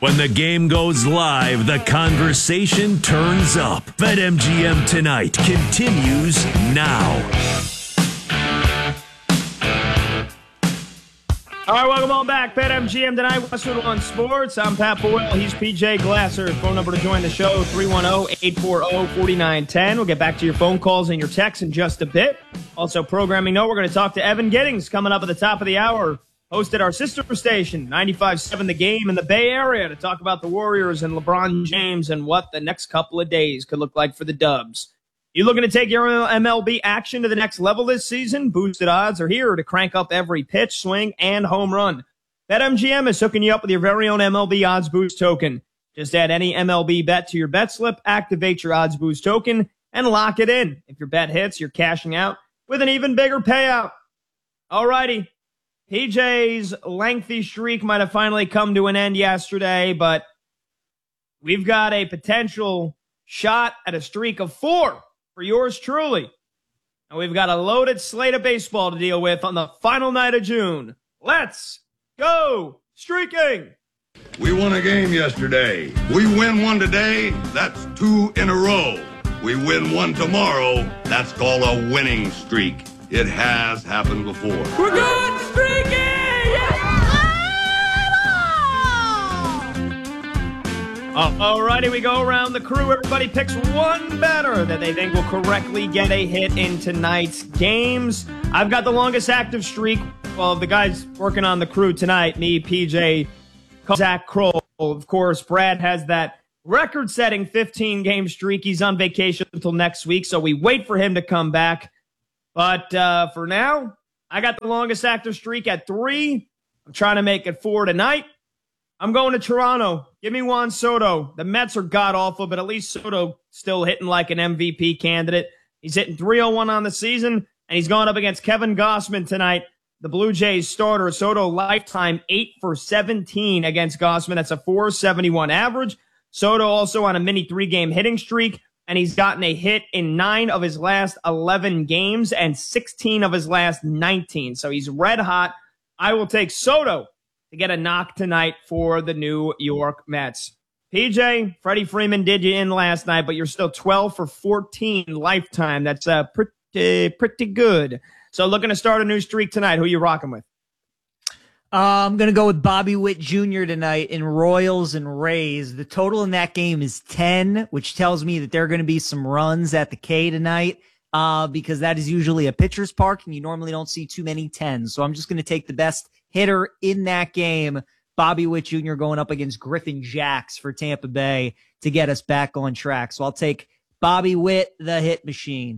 When the game goes live, the conversation turns up. BetMGM Tonight continues now. All right, welcome on back. BetMGM Tonight, Westwood One Sports. I'm Pat Boyle. He's PJ Glasser. Phone number to join the show, 310-840-4910. We'll get back to your phone calls and your texts in just a bit. Also, programming note, we're going to talk to Evan Giddings coming up at the top of the hour. Hosted our sister station, 95.7 The Game in the Bay Area, to talk about the Warriors and LeBron James and what the next couple of days could look like for the Dubs. You looking to take your MLB action to the next level this season? Boosted odds are here to crank up every pitch, swing, and home run. BetMGM is hooking you up with your very own MLB Odds Boost token. Just add any MLB bet to your bet slip, activate your Odds Boost token, and lock it in. If your bet hits, you're cashing out with an even bigger payout. Alrighty. PJ's lengthy streak might have finally come to an end yesterday, but we've got a potential shot at a streak of 4 for yours truly. And we've got a loaded slate of baseball to deal with on the final night of June. Let's go streaking! We won a game yesterday. We win one today, that's 2 in a row. We win one tomorrow, that's called a winning streak. It has happened before. We're good streaking! Alrighty, we go around the crew. Everybody picks one batter that they think will correctly get a hit in tonight's games. I've got the longest active streak. Well, the guys working on the crew tonight, me, PJ, Zach Kroll. Of course, Brad has that record-setting 15-game streak. He's on vacation until next week, so we wait for him to come back. But for now, I got the longest active streak at 3. I'm trying to make it 4 tonight. I'm going to Toronto. Give me Juan Soto. The Mets are god-awful, but at least Soto still hitting like an MVP candidate. He's hitting 301 on the season, and he's going up against Kevin Gausman tonight, the Blue Jays starter. Soto lifetime 8 for 17 against Gausman. That's a 471 average. Soto also on a mini 3-game hitting streak, and he's gotten a hit in 9 of his last 11 games and 16 of his last 19. So he's red hot. I will take Soto to get a knock tonight for the New York Mets. PJ, Freddie Freeman did you in last night, but you're still 12 for 14 lifetime. That's pretty good. So looking to start a new streak tonight. Who are you rocking with? I'm going to go with Bobby Witt Jr. tonight in Royals and Rays. The total in that game is 10, which tells me that there are going to be some runs at the K tonight because that is usually a pitcher's park, and you normally don't see too many 10s. So I'm just going to take the best hitter in that game, Bobby Witt Jr. going up against Griffin Jax for Tampa Bay to get us back on track. So I'll take Bobby Witt, the hit machine.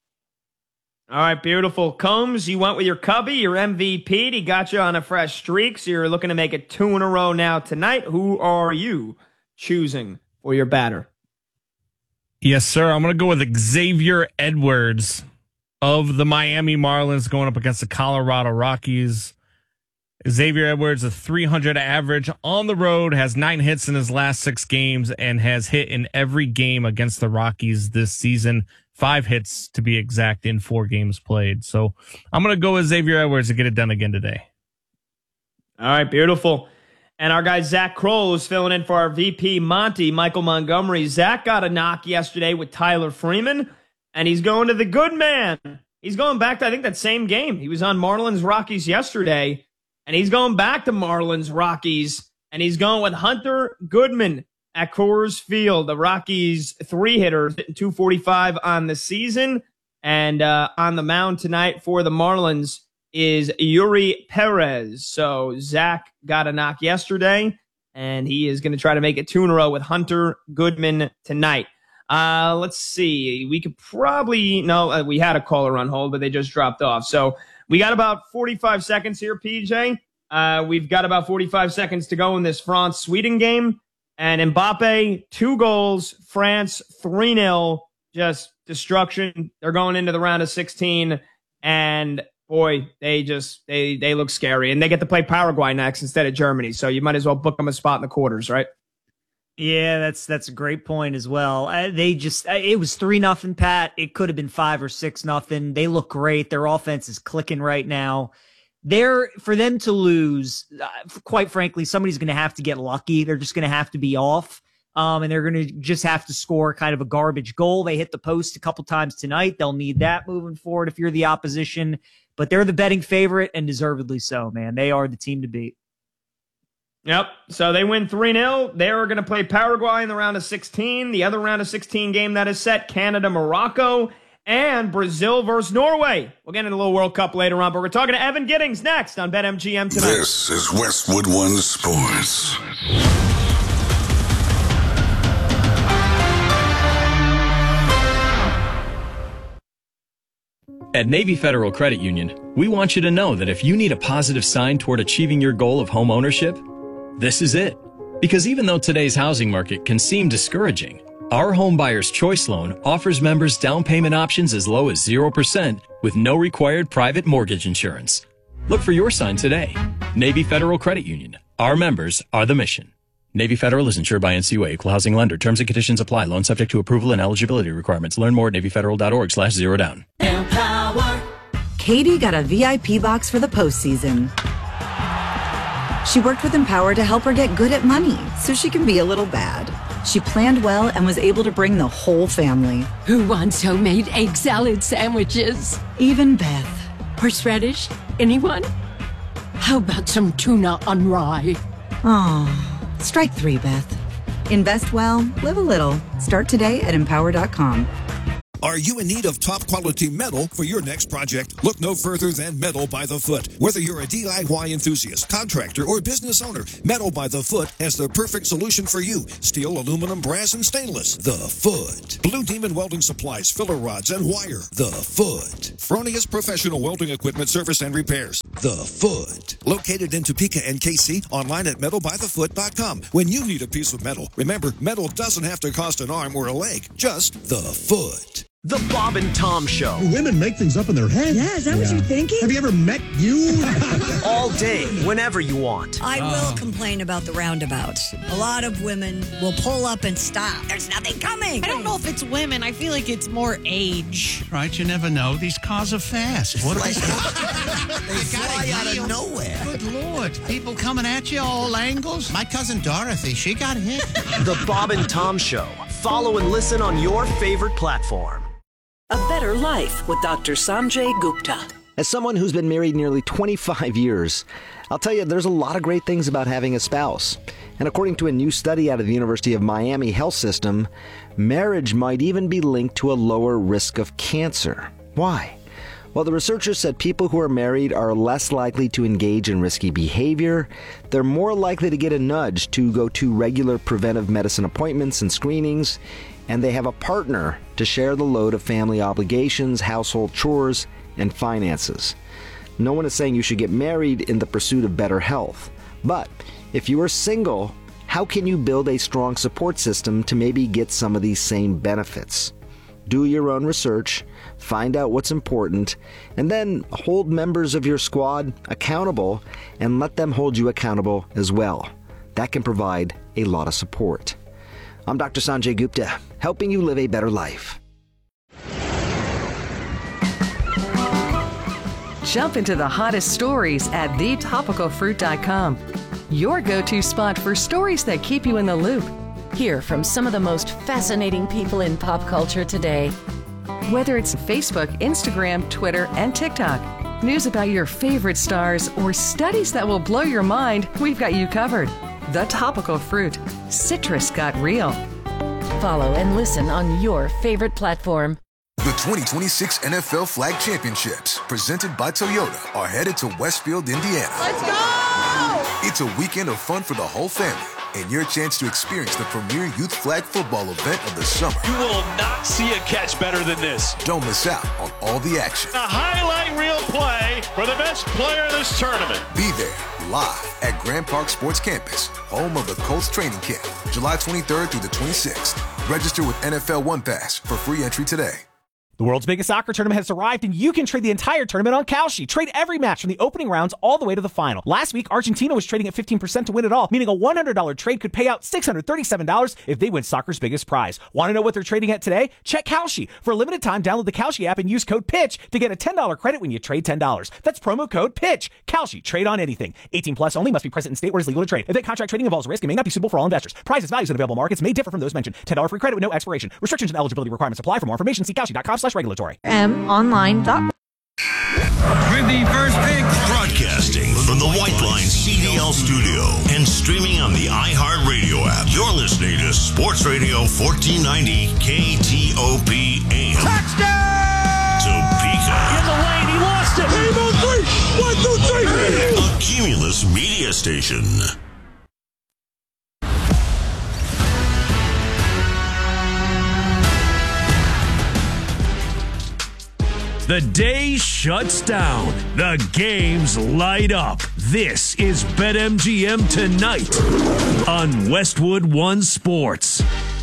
All right, beautiful. Combs, you went with your Cubby, your MVP. He got you on a fresh streak, so you're looking to make it 2 in a row now tonight. Who are you choosing for your batter? Yes, sir. I'm going to go with Xavier Edwards of the Miami Marlins going up against the Colorado Rockies. Xavier Edwards, a 300 average on the road, has 9 hits in his last 6 games, and has hit in every game against the Rockies this season. 5 hits to be exact in 4 games played. So I'm going to go with Xavier Edwards to get it done again today. All right, beautiful. And our guy Zach Kroll is filling in for our VP Monty, Michael Montgomery. Zach got a knock yesterday with Tyler Freeman, and he's going to the good man. He's going back to, I think, that same game. He was on Marlins Rockies yesterday, and he's going back to Marlins Rockies, and he's going with Hunter Goodman at Coors Field. The Rockies 3-hitter hitting 245 on the season. And on the mound tonight for the Marlins is Yuri Perez. So Zach got a knock yesterday, and he is going to try to make it 2 in a row with Hunter Goodman tonight. Let's see. We could probably, no, we had a caller on hold, but they just dropped off. So we got about 45 seconds here, PJ. We've got about 45 seconds to go in this France-Sweden game. And Mbappe, 2 goals, France 3-0, just destruction. They're going into the round of 16, and boy, they look scary. And they get to play Paraguay next instead of Germany, so you might as well book them a spot in the quarters, right? Yeah, that's a great point as well. It was 3-0, Pat. It could have been 5 or 6-0. They look great. Their offense is clicking right now. for them to lose, quite frankly, somebody's going to have to get lucky. They're just going to have to be off. And they're going to just have to score kind of a garbage goal. They hit the post a couple times tonight. They'll need that moving forward if you're the opposition. But they're the betting favorite, and deservedly so, man. They are the team to beat. Yep. So they win 3-0. They are going to play Paraguay in the round of 16. The other round of 16 game that is set, Canada, Morocco, and Brazil versus Norway. We'll get into a little World Cup later on, but we're talking to Evan Giddings next on BetMGM tonight. This is Westwood One Sports. At Navy Federal Credit Union, we want you to know that if you need a positive sign toward achieving your goal of home ownership, this is it. Because even though today's housing market can seem discouraging, our Home Buyer's Choice Loan offers members down payment options as low as 0% with no required private mortgage insurance. Look for your sign today. Navy Federal Credit Union. Our members are the mission. Navy Federal is insured by NCUA, Equal Housing Lender. Terms and conditions apply. Loan subject to approval and eligibility requirements. Learn more at NavyFederal.org/zerodown. Empower. Katie got a VIP box for the postseason. She worked with Empower to help her get good at money so she can be a little bad. She planned well and was able to bring the whole family. Who wants homemade egg salad sandwiches? Even Beth. Horseradish? Anyone? How about some tuna on rye? Oh. Strike 3, Beth. Invest well, live a little. Start today at Empower.com. Are you in need of top-quality metal for your next project? Look no further than Metal by the Foot. Whether you're a DIY enthusiast, contractor, or business owner, Metal by the Foot has the perfect solution for you. Steel, aluminum, brass, and stainless. The Foot. Blue Demon Welding Supplies, filler rods, and wire. The Foot. Fronius Professional Welding Equipment Service and Repairs. The Foot. Located in Topeka and KC, online at metalbythefoot.com. When you need a piece of metal, remember, metal doesn't have to cost an arm or a leg. Just the Foot. The Bob and Tom Show. Women make things up in their head. Yeah, is that what you're thinking? Have you ever met you? All day, whenever you want. I will complain about the roundabouts. A lot of women will pull up and stop. There's nothing coming. I don't know if it's women. I feel like it's more age. Right, you never know. These cars are fast. What are they? They fly out of nowhere. Good Lord. People coming at you all angles. My cousin Dorothy, she got hit. The Bob and Tom Show. Follow and listen on your favorite platform. A Better Life with Dr. Sanjay Gupta. As someone who's been married nearly 25 years, I'll tell you there's a lot of great things about having a spouse. And according to a new study out of the University of Miami Health System, marriage might even be linked to a lower risk of cancer. Why? Well, the researchers said people who are married are less likely to engage in risky behavior, they're more likely to get a nudge to go to regular preventive medicine appointments and screenings, and they have a partner to share the load of family obligations, household chores, and finances. No one is saying you should get married in the pursuit of better health. But if you are single, how can you build a strong support system to maybe get some of these same benefits? Do your own research, find out what's important, and then hold members of your squad accountable and let them hold you accountable as well. That can provide a lot of support. I'm Dr. Sanjay Gupta, helping you live a better life. Jump into the hottest stories at thetopicalfruit.com. Your go-to spot for stories that keep you in the loop. Hear from some of the most fascinating people in pop culture today. Whether it's Facebook, Instagram, Twitter, and TikTok, news about your favorite stars, or studies that will blow your mind, we've got you covered. The Topical Fruit. Citrus got real. Follow and listen on your favorite platform. The 2026 NFL Flag Championships, presented by Toyota, are headed to Westfield, Indiana. Let's go! It's a weekend of fun for the whole family, and your chance to experience the premier youth flag football event of the summer. You will not see a catch better than this. Don't miss out on all the action. A highlight reel play for the best player in this tournament. Be there live at Grand Park Sports Campus, home of the Colts training camp, July 23rd through the 26th. Register with NFL One Pass for free entry today. The world's biggest soccer tournament has arrived, and you can trade the entire tournament on Kalshi. Trade every match from the opening rounds all the way to the final. Last week, Argentina was trading at 15% to win it all, meaning a $100 trade could pay out $637 if they win soccer's biggest prize. Want to know what they're trading at today? Check Kalshi. For a limited time, download the Kalshi app and use code PITCH to get a $10 credit when you trade $10. That's promo code PITCH. Kalshi. Trade on anything. 18 plus only. Must be present in state where it's legal to trade. If that contract trading involves risk, it may not be suitable for all investors. Prices, values, and available markets may differ from those mentioned. $10 free credit with no expiration. Restrictions and eligibility requirements apply. For more information, see Kalshi.com/regulatory. Online.com. With the first pick, broadcasting from the White Line CDL studio and streaming on the iHeartRadio app. You're listening to Sports Radio 1490 KTOP AM. Touchdown! Topeka. In the lane, he lost it. Game on three. 1, 2, 3. A Cumulus media station. The day shuts down. The games light up. This is BetMGM Tonight on Westwood One Sports.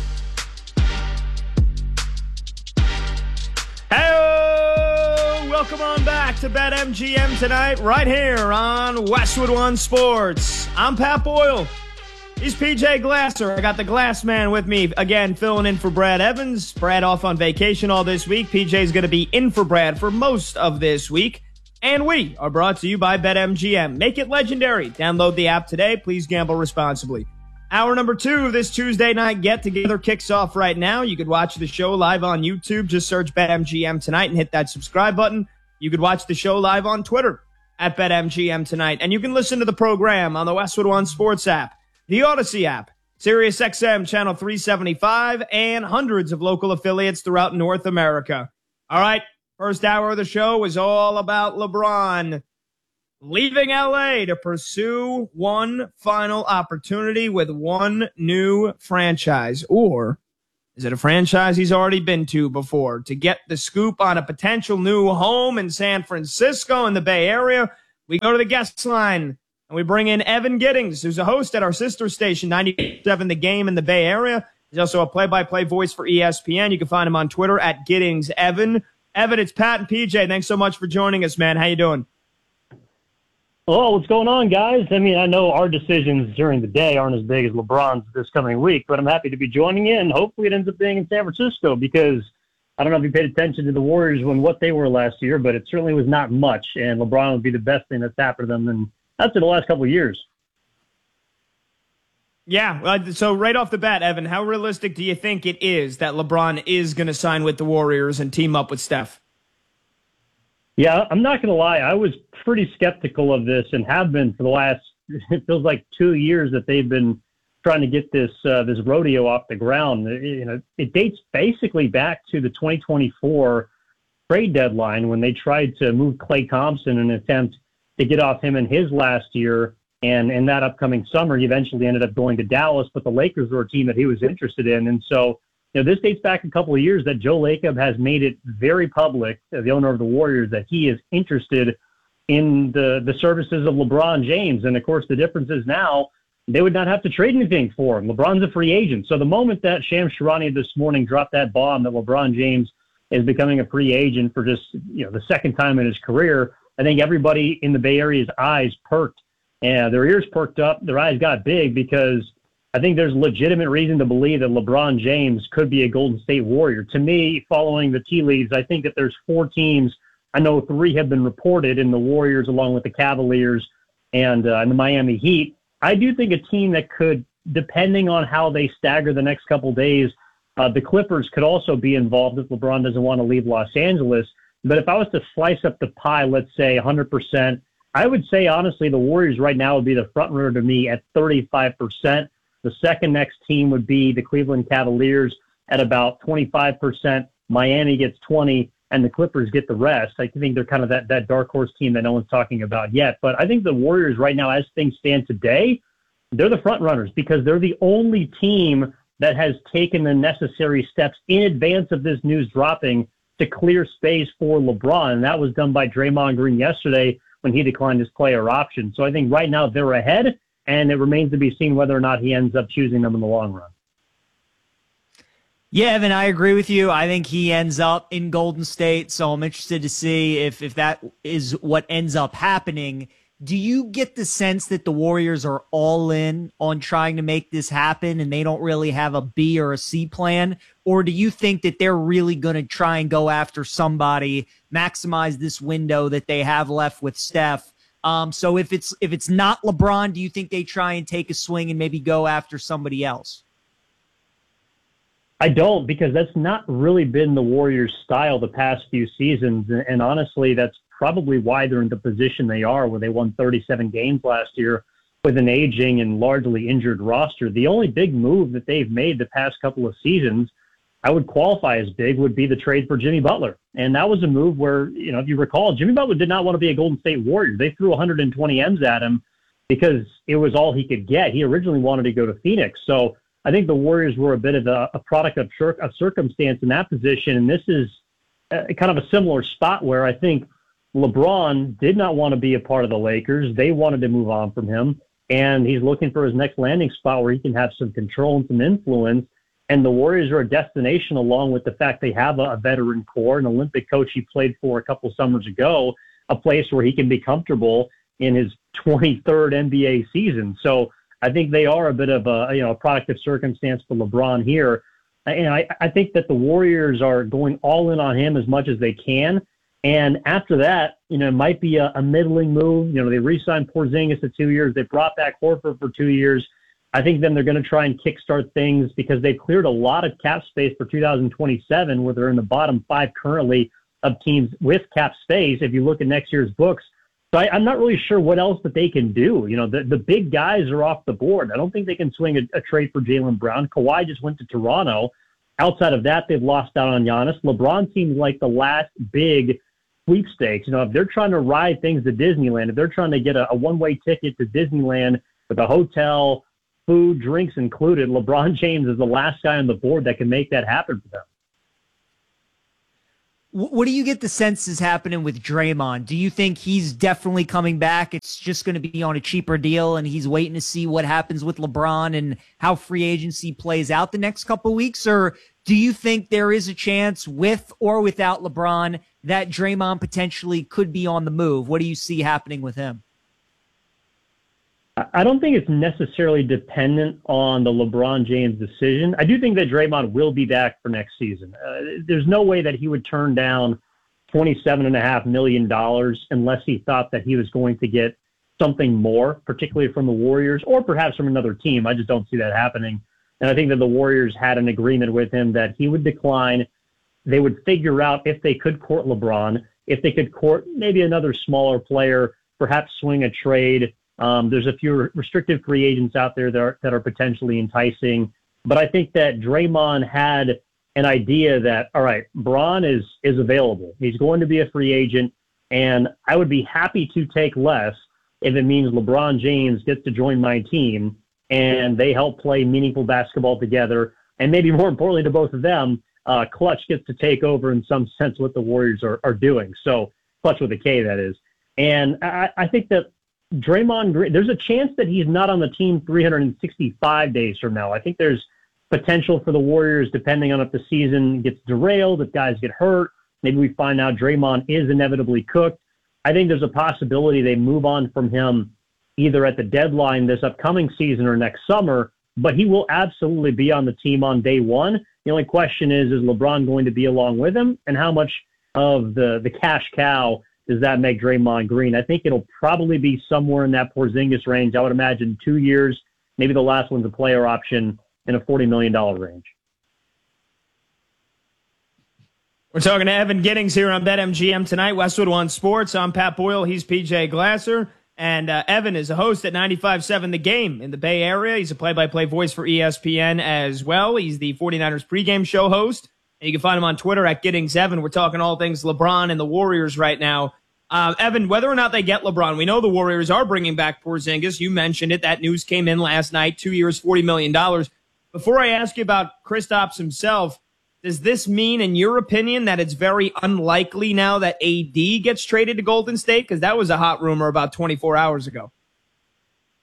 Hey, welcome on back to BetMGM Tonight right here on Westwood One Sports. I'm Pat Boyle. He's PJ Glasser. I got the Glass Man with me again, filling in for Brad Evans. Brad off on vacation all this week. PJ's going to be in for Brad for most of this week. And we are brought to you by BetMGM. Make it legendary. Download the app today. Please gamble responsibly. Hour number 2 of this Tuesday night get-together kicks off right now. You could watch the show live on YouTube. Just search BetMGM Tonight and hit that subscribe button. You could watch the show live on Twitter at BetMGM Tonight. And you can listen to the program on the Westwood One Sports app, the Odyssey app, SiriusXM Channel 375, and hundreds of local affiliates throughout North America. All right, first hour of the show is all about LeBron leaving L.A. to pursue one final opportunity with one new franchise. Or is it a franchise he's already been to before? To get the scoop on a potential new home in San Francisco in the Bay Area, we go to the guest line. And we bring in Evan Giddings, who's a host at our sister station, 97 The Game in the Bay Area. He's also a play-by-play voice for ESPN. You can find him on Twitter at GiddingsEvan. Evan, it's Pat and PJ. Thanks so much for joining us, man. How you doing? Oh, what's going on, guys? I mean, I know our decisions during the day aren't as big as LeBron's this coming week, but I'm happy to be joining in. Hopefully it ends up being in San Francisco because I don't know if you paid attention to the Warriors when what they were last year, but it certainly was not much, and LeBron would be the best thing that's happened to them in the last couple of years. Yeah, so right off the bat, Evan, how realistic do you think it is that LeBron is going to sign with the Warriors and team up with Steph? Yeah, I'm not going to lie. I was pretty skeptical of this and have been for the last, it feels like 2 years that they've been trying to get this rodeo off the ground. It dates basically back to the 2024 trade deadline when they tried to move Klay Thompson in an attempt to get off him in his last year. And in that upcoming summer, he eventually ended up going to Dallas, but the Lakers were a team that he was interested in. And so, this dates back a couple of years that Joe Lacob has made it very public, the owner of the Warriors, that he is interested in the services of LeBron James. And of course, the difference is now they would not have to trade anything for him. LeBron's a free agent. So the moment that Shams Charania this morning dropped that bomb that LeBron James is becoming a free agent for just, the second time in his career, I think everybody in the Bay Area's eyes perked, and their ears perked up, their eyes got big, because I think there's legitimate reason to believe that LeBron James could be a Golden State Warrior. To me, following the tea leaves, I think that there's 4 teams. I know 3 have been reported in the Warriors along with the Cavaliers and the Miami Heat. I do think a team that could, depending on how they stagger the next couple days, the Clippers could also be involved if LeBron doesn't want to leave Los Angeles. But if I was to slice up the pie, let's say 100%, I would say, honestly, the Warriors right now would be the front runner to me at 35%. The second next team would be the Cleveland Cavaliers at about 25%. Miami gets 20%, and the Clippers get the rest. I think they're kind of that dark horse team that no one's talking about yet. But I think the Warriors right now, as things stand today, they're the front runners because they're the only team that has taken the necessary steps in advance of this news dropping to clear space for LeBron. And that was done by Draymond Green yesterday when he declined his player option. So I think right now they're ahead, and it remains to be seen whether or not he ends up choosing them in the long run. Yeah, Evan, I agree with you. I think he ends up in Golden State, so I'm interested to see if that is what ends up happening. Do you get the sense that the Warriors are all in on trying to make this happen and they don't really have a B or a C plan? Or do you think that they're really going to try and go after somebody, maximize this window that they have left with Steph? So if it's not LeBron, do you think they try and take a swing and maybe go after somebody else? I don't, because that's not really been the Warriors' style the past few seasons. And honestly, that's probably why they're in the position they are, where they won 37 games last year with an aging and largely injured roster. The only big move that they've made the past couple of seasons, I would qualify as big, would be the trade for Jimmy Butler. And that was a move where, if you recall, Jimmy Butler did not want to be a Golden State Warrior. They threw 120 M's at him because it was all he could get. He originally wanted to go to Phoenix. So I think the Warriors were a bit of a product of circumstance in that position. And this is kind of a similar spot where I think LeBron did not want to be a part of the Lakers. They wanted to move on from him. And he's looking for his next landing spot where he can have some control and some influence. And the Warriors are a destination, along with the fact they have a veteran core, an Olympic coach he played for a couple summers ago, a place where he can be comfortable in his 23rd NBA season. So I think they are a bit of a product of circumstance for LeBron here. And I think that the Warriors are going all in on him as much as they can. And after that, it might be a middling move. They re-signed Porzingis to 2 years. They brought back Horford for 2 years. I think then they're going to try and kickstart things because they've cleared a lot of cap space for 2027, where they're in the bottom 5 currently of teams with cap space, if you look at next year's books. So I'm not really sure what else that they can do. The big guys are off the board. I don't think they can swing a trade for Jaylen Brown. Kawhi just went to Toronto. Outside of that, they've lost out on Giannis. LeBron seems like the last big sweepstakes. If they're trying to ride things to Disneyland, if they're trying to get a one-way ticket to Disneyland with a hotel, food, drinks included, LeBron James is the last guy on the board that can make that happen for them. What do you get the sense is happening with Draymond? Do you think he's definitely coming back? It's just going to be on a cheaper deal and he's waiting to see what happens with LeBron and how free agency plays out the next couple of weeks? Or do you think there is a chance with or without LeBron that Draymond potentially could be on the move? What do you see happening with him? I don't think it's necessarily dependent on the LeBron James decision. I do think that Draymond will be back for next season. There's no way that he would turn down $27.5 million unless he thought that he was going to get something more, particularly from the Warriors or perhaps from another team. I just don't see that happening. And I think that the Warriors had an agreement with him that he would decline. They would figure out if they could court LeBron, if they could court maybe another smaller player, perhaps swing a trade. There's a few restricted free agents out there that are potentially enticing. But I think that Draymond had an idea that, all right, Bron is available. He's going to be a free agent, and I would be happy to take less if it means LeBron James gets to join my team and they help play meaningful basketball together. And maybe more importantly to both of them, Clutch gets to take over in some sense what the Warriors are doing. So Clutch with a K, that is. And I think that Draymond, there's a chance that he's not on the team 365 days from now. I think there's potential for the Warriors, depending on if the season gets derailed, if guys get hurt. Maybe we find out Draymond is inevitably cooked. I think there's a possibility they move on from him either at the deadline this upcoming season or next summer, but he will absolutely be on the team on day one. The only question is LeBron going to be along with him, and how much of the cash cow does that make Draymond Green? I think it'll probably be somewhere in that Porzingis range. I would imagine 2 years, maybe the last one's a player option in a $40 million range. We're talking to Evan Giddings here on BetMGM tonight. Westwood One Sports. I'm Pat Boyle. He's PJ Glasser. And Evan is a host at 95.7 The Game in the Bay Area. He's a play-by-play voice for ESPN as well. He's the 49ers pregame show host. And you can find him on Twitter at Giddings7. We're talking all things LeBron and the Warriors right now. Evan, whether or not they get LeBron, we know the Warriors are bringing back Porzingis. You mentioned it. That news came in last night. 2 years, $40 million. Before I ask you about Kristaps himself, does this mean, in your opinion, that it's very unlikely now that AD gets traded to Golden State? Because that was a hot rumor about 24 hours ago.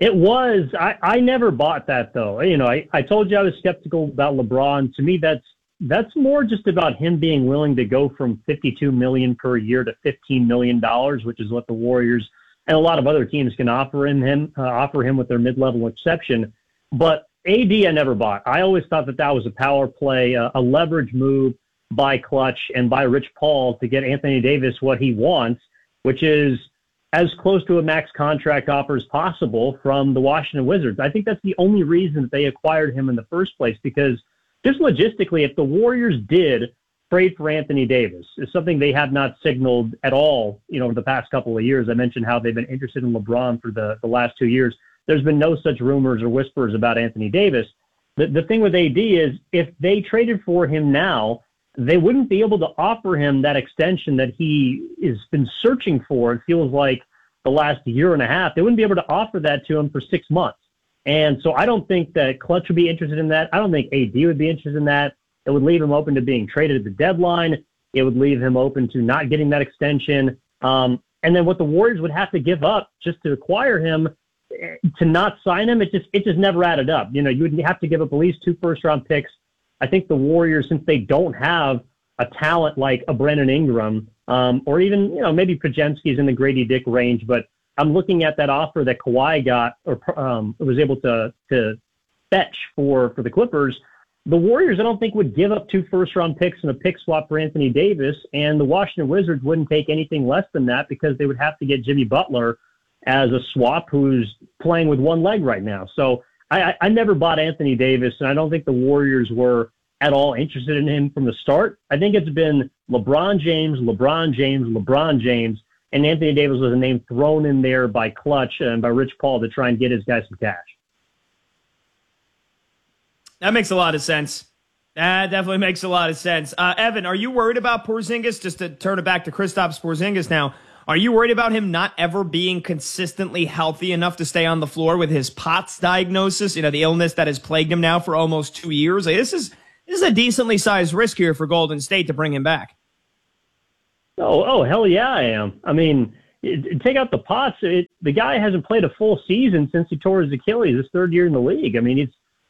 It was. I never bought that, though. You know, I told you I was skeptical about LeBron. To me, that's more just about him being willing to go from $52 million per year to $15 million, which is what the Warriors and a lot of other teams can offer him with their mid-level exception. But AD, I never bought. I always thought that was a power play, a leverage move by Clutch and by Rich Paul to get Anthony Davis what he wants, which is as close to a max contract offer as possible from the Washington Wizards. I think that's the only reason that they acquired him in the first place, because just logistically, if the Warriors did trade for Anthony Davis, it's something they have not signaled at all, you know, over the past couple of years. I mentioned how they've been interested in LeBron for the last 2 years. There's been no such rumors or whispers about Anthony Davis. The thing with AD is if they traded for him now, they wouldn't be able to offer him that extension that he has been searching for, it feels like, the last year and a half. They wouldn't be able to offer that to him for 6 months. And so I don't think that Clutch would be interested in that. I don't think AD would be interested in that. It would leave him open to being traded at the deadline. It would leave him open to not getting that extension. And then what the Warriors would have to give up just to acquire him, to not sign him, it just never added up. You know, you would have to give up at least 2 first-round picks. I think the Warriors, since they don't have a talent like a Brandon Ingram, or even, you know, maybe Podziemski's in the Grady Dick range, but I'm looking at that offer that Kawhi got or was able to fetch for the Clippers. The Warriors, I don't think, would give up 2 first-round picks and a pick swap for Anthony Davis, and the Washington Wizards wouldn't take anything less than that because they would have to get Jimmy Butler as a swap who's playing with one leg right now. So I never bought Anthony Davis, and I don't think the Warriors were at all interested in him from the start. I think it's been LeBron James, and Anthony Davis was a name thrown in there by Clutch and by Rich Paul to try and get his guys some cash. That makes a lot of sense. That definitely makes a lot of sense. Evan, are you worried about Porzingis? Just to turn it back to Kristaps Porzingis now. Are you worried about him not ever being consistently healthy enough to stay on the floor with his POTS diagnosis, you know, the illness that has plagued him now for almost 2 years? Like, this is a decently sized risk here for Golden State to bring him back. Oh, hell yeah, I am. I mean, take out the POTS. The guy hasn't played a full season since he tore his Achilles, his 3rd year in the league. I mean,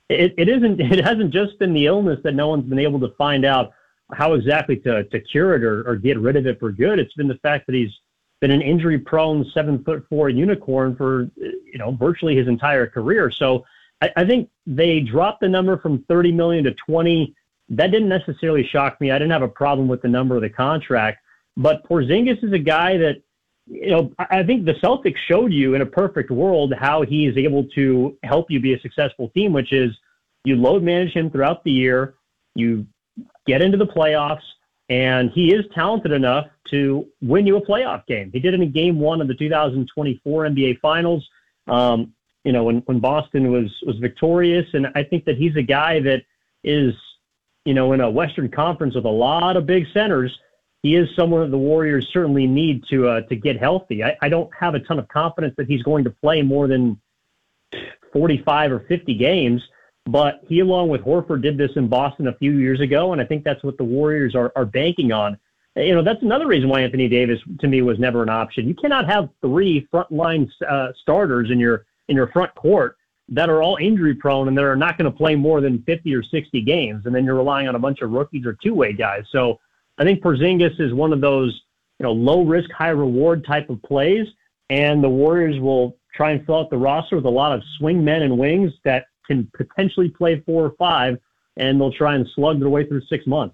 it hasn't just been the illness that no one's been able to find out how exactly to cure it or get rid of it for good. It's been the fact that he's been an injury-prone 7'4" unicorn for, you know, virtually his entire career. So I think they dropped the number from 30 million to 20. That didn't necessarily shock me. I didn't have a problem with the number of the contract. But Porzingis is a guy that, you know, I think the Celtics showed you in a perfect world how he is able to help you be a successful team, which is you load manage him throughout the year, you get into the playoffs, and he is talented enough to win you a playoff game. He did it in Game 1 of the 2024 NBA Finals, you know, when Boston was victorious. And I think that he's a guy that is, you know, in a Western Conference with a lot of big centers, he is someone that the Warriors certainly need to get healthy. I don't have a ton of confidence that he's going to play more than 45 or 50 games, but he, along with Horford, did this in Boston a few years ago, and I think that's what the Warriors are banking on. You know, that's another reason why Anthony Davis, to me, was never an option. You cannot have 3 frontline starters in your front court that are all injury-prone and that are not going to play more than 50 or 60 games, and then you're relying on a bunch of rookies or two-way guys. So I think Porzingis is one of those, you know, low-risk, high-reward type of plays, and the Warriors will try and fill out the roster with a lot of swing men and wings that can potentially play 4 or 5, and they'll try and slug their way through 6 months.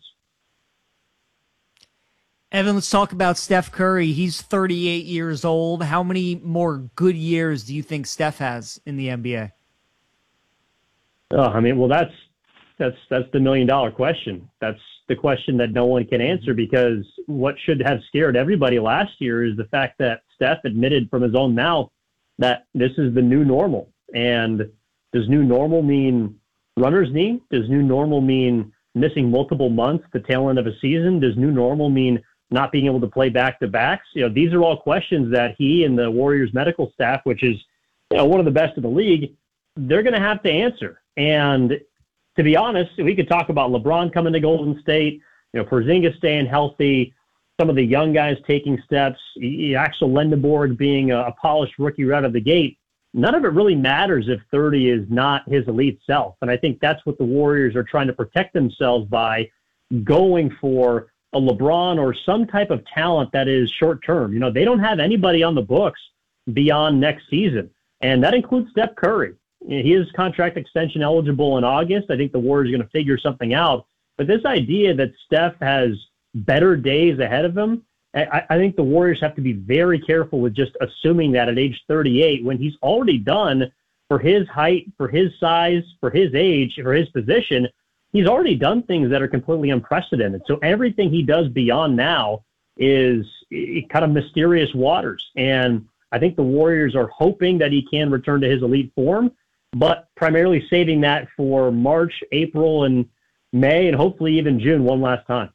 Evan, let's talk about Steph Curry. He's 38 years old. How many more good years do you think Steph has in the NBA? Oh, I mean, well, that's the $1 million question. That's the question that no one can answer, because what should have scared everybody last year is the fact that Steph admitted from his own mouth that this is the new normal. And does new normal mean runner's knee? Does new normal mean missing multiple months, the tail end of a season? Does new normal mean not being able to play back-to-backs? You know, these are all questions that he and the Warriors medical staff, which is, you know, one of the best in the league, they're going to have to answer. And to be honest, we could talk about LeBron coming to Golden State, you know, Porzingis staying healthy, some of the young guys taking steps, Axel Lendeborg being a polished rookie right out of the gate. none of it really matters if 30 is not his elite self. And I think that's what the Warriors are trying to protect themselves by, going for a LeBron or some type of talent that is short term. You know, they don't have anybody on the books beyond next season, and that includes Steph Curry. He is contract extension eligible in August. I think the Warriors are going to figure something out. But this idea that Steph has better days ahead of him, I think the Warriors have to be very careful with just assuming that at age 38, when he's already done, for his height, for his size, for his age, for his position, he's already done things that are completely unprecedented. So everything he does beyond now is kind of mysterious waters. And I think the Warriors are hoping that he can return to his elite form, but primarily saving that for March, April, and May, and hopefully even June one last time.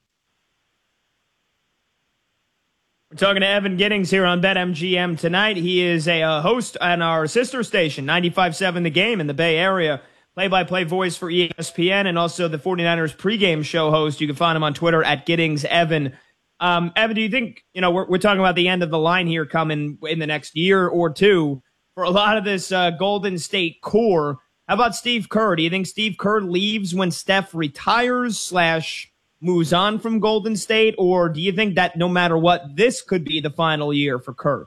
We're talking to Evan Giddings here on BetMGM tonight. He is a host on our sister station, 95.7 The Game in the Bay Area, play-by-play voice for ESPN, and also the 49ers pregame show host. You can find him on Twitter at GiddingsEvan. Evan, do you think, we're talking about the end of the line here coming in the next year or two for a lot of this Golden State core? How about Steve Kerr? Do you think Steve Kerr leaves when Steph retires / moves on from Golden State, or do you think that no matter what, this could be the final year for Kerr?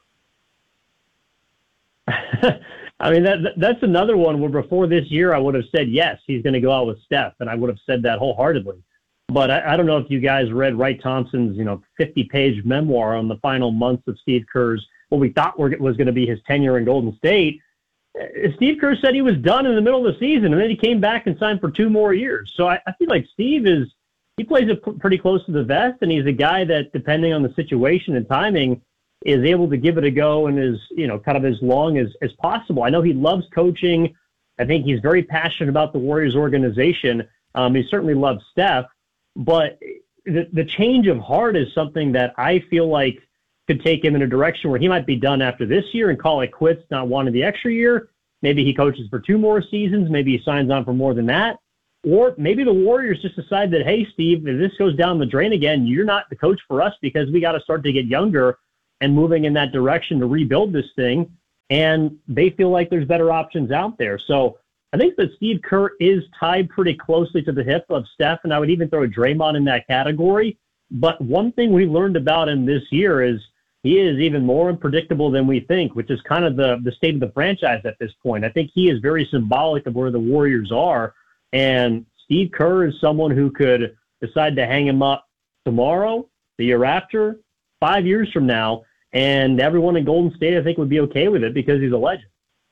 I mean, that's another one where before this year I would have said, yes, he's going to go out with Steph, and I would have said that wholeheartedly. But I don't know if you guys read Wright Thompson's 50-page memoir on the final months of Steve Kerr's, what we thought was going to be his tenure in Golden State. Steve Kerr said he was done in the middle of the season, and then he came back and signed for 2 more years. So I feel like Steve he plays it pretty close to the vest, and he's a guy that, depending on the situation and timing, is able to give it a go and is, kind of as long as possible. I know he loves coaching. I think he's very passionate about the Warriors organization. He certainly loves Steph, but the change of heart is something that I feel like could take him in a direction where he might be done after this year and call it quits, not wanting the extra year. Maybe he coaches for 2 more seasons. Maybe he signs on for more than that. Or maybe the Warriors just decide that, hey, Steve, if this goes down the drain again, you're not the coach for us because we got to start to get younger and moving in that direction to rebuild this thing. And they feel like there's better options out there. So I think that Steve Kerr is tied pretty closely to the hip of Steph, and I would even throw Draymond in that category. But one thing we learned about him this year is he is even more unpredictable than we think, which is kind of the state of the franchise at this point. I think he is very symbolic of where the Warriors are. And Steve Kerr is someone who could decide to hang him up tomorrow, the year after, 5 years from now, and everyone in Golden State, I think, would be okay with it because he's a legend.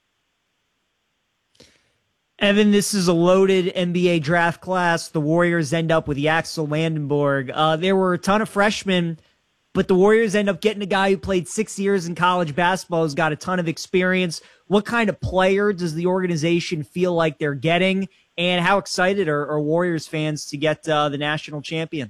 Evan, this is a loaded NBA draft class. The Warriors end up with Axel Vandenborg. There were a ton of freshmen, but the Warriors end up getting a guy who played 6 years in college basketball, who's got a ton of experience. What kind of player does the organization feel like they're getting? And how excited are Warriors fans to get the national champion?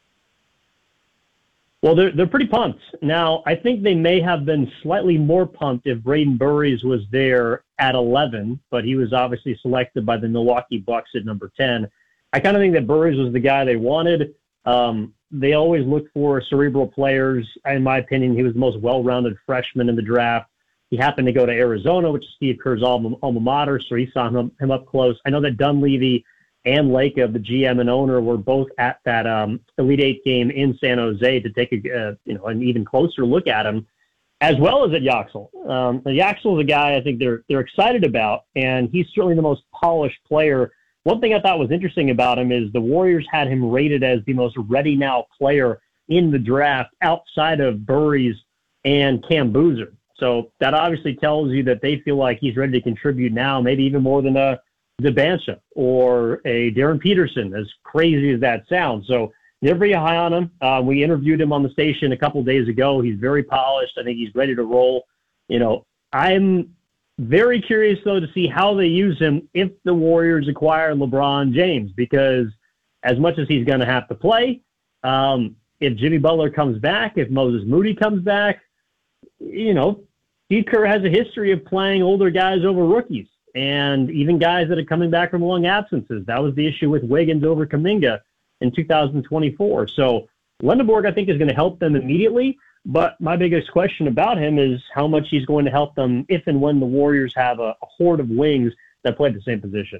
Well, they're pretty pumped. Now, I think they may have been slightly more pumped if Braden Burries was there at 11, but he was obviously selected by the Milwaukee Bucks at number 10. I kind of think that Burries was the guy they wanted. They always look for cerebral players. In my opinion, he was the most well-rounded freshman in the draft. He happened to go to Arizona, which is Steve Kerr's alma mater, so he saw him up close. I know that Dunleavy and Lacob, the GM and owner, were both at that Elite Eight game in San Jose to take an even closer look at him, as well as at Yaxel. Yaxel is a guy I think they're excited about, and he's certainly the most polished player. One thing I thought was interesting about him is the Warriors had him rated as the most ready now player in the draft outside of Burries and Cam Boozer. So that obviously tells you that they feel like he's ready to contribute now, maybe even more than a Zabancha or a Darren Peterson, as crazy as that sounds. So they're very high on him. We interviewed him on the station a couple of days ago. He's very polished. I think he's ready to roll. I'm very curious, though, to see how they use him if the Warriors acquire LeBron James, because as much as he's going to have to play, if Jimmy Butler comes back, if Moses Moody comes back, Steve Kerr has a history of playing older guys over rookies and even guys that are coming back from long absences. That was the issue with Wiggins over Kuminga in 2024. So Vandenborg, I think, is going to help them immediately. But my biggest question about him is how much he's going to help them if and when the Warriors have a horde of wings that play the same position.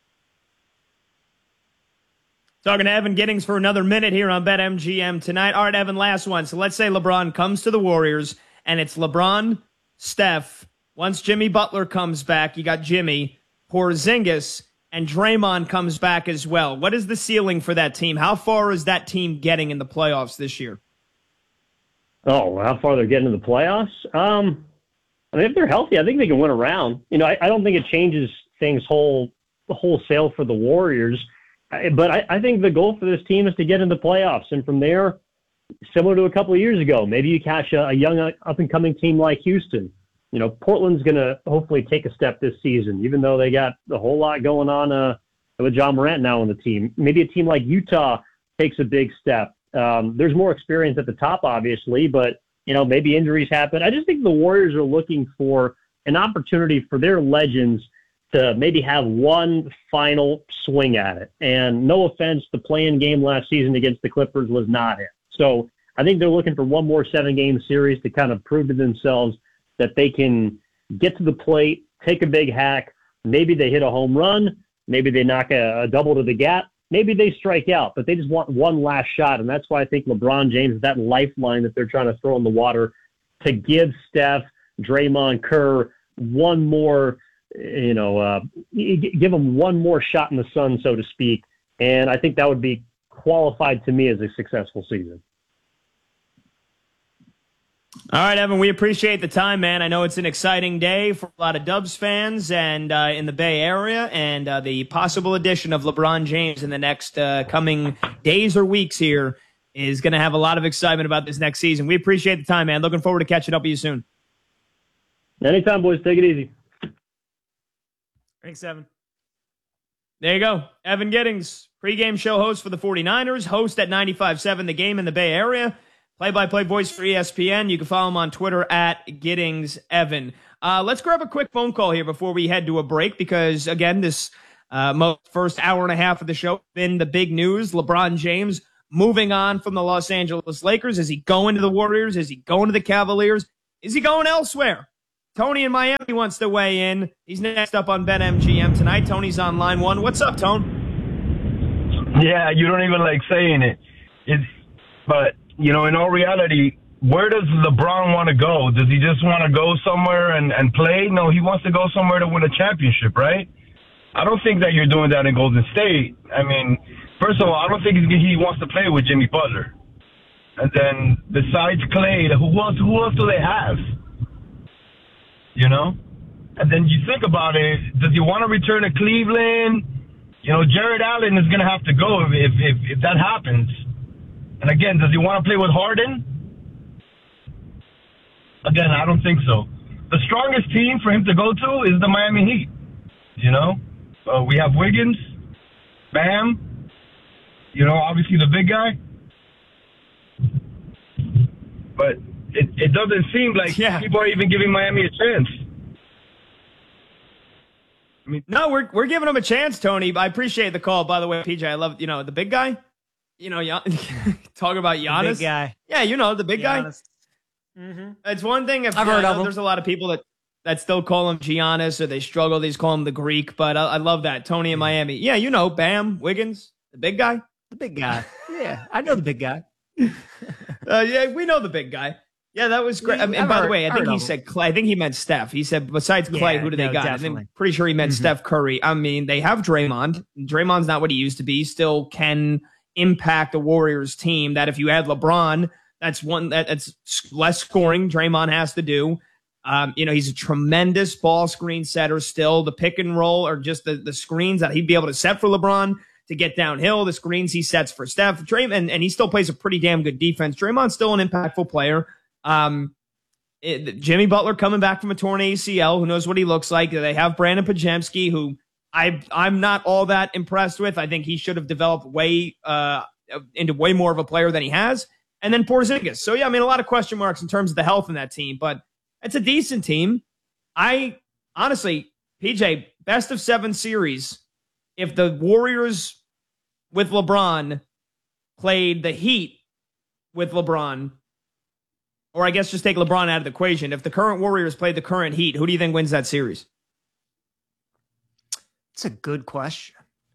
Talking to Evan Giddings for another minute here on BetMGM tonight. All right, Evan, last one. So let's say LeBron comes to the Warriors, and it's LeBron, Steph. Once Jimmy Butler comes back, you got Jimmy, Porzingis, and Draymond comes back as well. What is the ceiling for that team? How far is that team getting in the playoffs this year? Oh, how far they're getting in the playoffs? I mean, if they're healthy, I think they can win a round. You know, I don't think it changes things wholesale for the Warriors. But I think the goal for this team is to get in the playoffs. And from there, similar to a couple of years ago, maybe you catch a young up-and-coming team like Houston. You know, Portland's going to hopefully take a step this season, even though they got a whole lot going on with John Morant now on the team. Maybe a team like Utah takes a big step. There's more experience at the top, obviously, but, you know, maybe injuries happen. I just think the Warriors are looking for an opportunity for their legends to maybe have one final swing at it. And no offense, the play-in game last season against the Clippers was not it. So I think they're looking for one more 7-game series to kind of prove to themselves that they can get to the plate, take a big hack. Maybe they hit a home run. Maybe they knock a double to the gap. Maybe they strike out, but they just want one last shot. And that's why I think LeBron James is that lifeline that they're trying to throw in the water to give Steph, Draymond, Kerr one more, give them one more shot in the sun, so to speak. And I think that would be qualified to me as a successful season. All right, Evan, we appreciate the time, man. I know it's an exciting day for a lot of Dubs fans and in the Bay Area, and the possible addition of LeBron James in the next coming days or weeks here is going to have a lot of excitement about this next season. We appreciate the time, man. Looking forward to catching up with you soon. Anytime, boys. Take it easy. Thanks, Evan. There you go. Evan Giddings, pregame show host for the 49ers, host at 95.7 The Game in the Bay Area, play-by-play voice for ESPN. You can follow him on Twitter at GiddingsEvan. Let's grab a quick phone call here before we head to a break because, again, this first hour and a half of the show has been the big news. LeBron James moving on from the Los Angeles Lakers. Is he going to the Warriors? Is he going to the Cavaliers? Is he going elsewhere? Tony in Miami wants to weigh in. He's next up on BetMGM tonight. Tony's on line one. What's up, Tone? Yeah, you don't even like saying it. But, you know, in all reality, where does LeBron want to go? Does he just want to go somewhere and play? No, he wants to go somewhere to win a championship, right? I don't think that you're doing that in Golden State. I mean, first of all, I don't think he wants to play with Jimmy Butler. And then besides Clay, who else do they have? You know? And then you think about it, does he want to return to Cleveland? You know, Jared Allen is going to have to go if that happens. And again, does he want to play with Harden? Again, I don't think so. The strongest team for him to go to is the Miami Heat. You know? We have Wiggins, Bam, you know, obviously the big guy. But it doesn't seem like people are even giving Miami a chance. I mean, no, we're giving him a chance, Tony. I appreciate the call, by the way, PJ. I love, the big guy. Talk about Giannis. The big guy. Yeah, the big Giannis. guy. Mm-hmm. It's one thing if I've heard of him. There's a lot of people that still call him Giannis or they struggle. They just call him the Greek, but I love that. Tony in Miami. Yeah, Bam, Wiggins, the big guy. The big guy. Yeah, I know the big guy. Yeah, we know the big guy. Yeah, that was great. And by the way, I think he said Clay. I think he meant Steph. He said besides Clay, who do they got? I'm pretty sure he meant Steph Curry. I mean, they have Draymond. Draymond's not what he used to be. He still can impact the Warriors team. That if you add LeBron, that's less scoring Draymond has to do. He's a tremendous ball screen setter still. The pick and roll or just the screens that he'd be able to set for LeBron to get downhill, the screens he sets for Steph. And he still plays a pretty damn good defense. Draymond's still an impactful player. Jimmy Butler coming back from a torn ACL. Who knows what he looks like? They have Brandon Podziemski, who I'm not all that impressed with. I think he should have developed into way more of a player than he has. And then Porzingis. So, yeah, I mean, a lot of question marks in terms of the health in that team, but it's a decent team. Honestly, PJ, best of 7 series. If the Warriors with LeBron played the Heat with LeBron, Or I guess just take LeBron out of the equation. If the current Warriors played the current Heat, who do you think wins that series? It's a good question.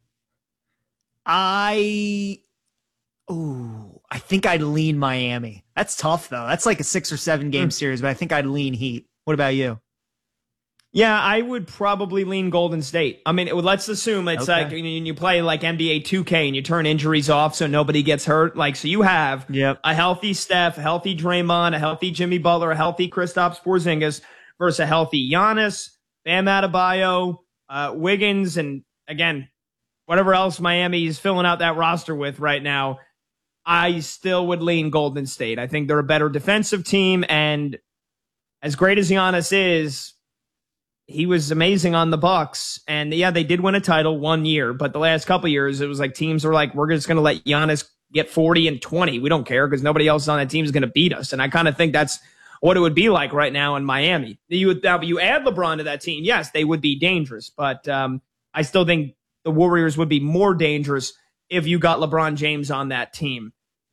I think I'd lean Miami. That's tough, though. That's like a 6 or 7 game series, but I think I'd lean Heat. What about you? Yeah, I would probably lean Golden State. I mean, let's assume it's like you play like NBA 2K and you turn injuries off so nobody gets hurt. Like, so you have a healthy Steph, a healthy Draymond, a healthy Jimmy Butler, a healthy Kristaps Porzingis versus a healthy Giannis, Bam Adebayo, Wiggins, and again, whatever else Miami is filling out that roster with right now. I still would lean Golden State. I think they're a better defensive team, and as great as Giannis is, he was amazing on the Bucks. And yeah, they did win a title 1 year, but the last couple of years, it was like teams were like, we're just going to let Giannis get 40 and 20. We don't care because nobody else on that team is going to beat us. And I kind of think that's what it would be like right now in Miami. You add LeBron to that team, yes, they would be dangerous, but I still think the Warriors would be more dangerous if you got LeBron James on that team.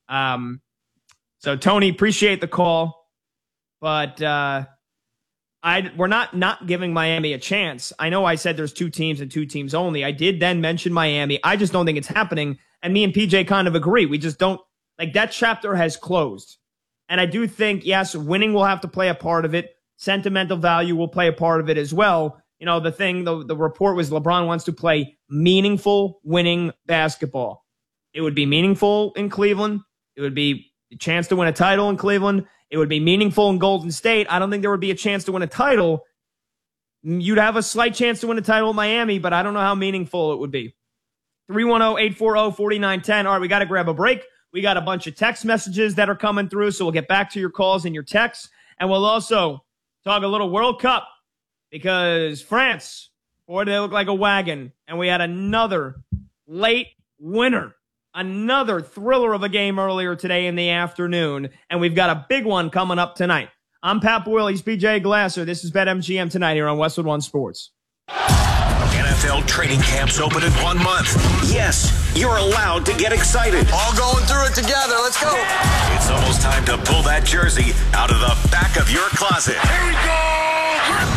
So Tony, appreciate the call, but we're not giving Miami a chance. I know I said there's 2 teams and 2 teams only. I did then mention Miami. I just don't think it's happening. And me and PJ kind of agree. We just don't, like, that chapter has closed. And I do think, yes, winning will have to play a part of it. Sentimental value will play a part of it as well. You know, the report was LeBron wants to play meaningful winning basketball. It would be meaningful in Cleveland. It would be a chance to win a title in Cleveland. It would be meaningful in Golden State. I don't think there would be a chance to win a title. You'd have a slight chance to win a title in Miami, but I don't know how meaningful it would be. 310-840-4910. All right, we got to grab a break. We got a bunch of text messages that are coming through, so we'll get back to your calls and your texts. And we'll also talk a little World Cup because France, boy, they look like a wagon. And we had another late winner, another thriller of a game earlier today in the afternoon. And we've got a big one coming up tonight. I'm Pat Boyle. He's PJ Glasser. This is BetMGM tonight here on Westwood One Sports. NFL training camps open in 1 month. Yes, you're allowed to get excited. All going through it together. Let's go. It's almost time to pull that jersey out of the back of your closet. Here we go.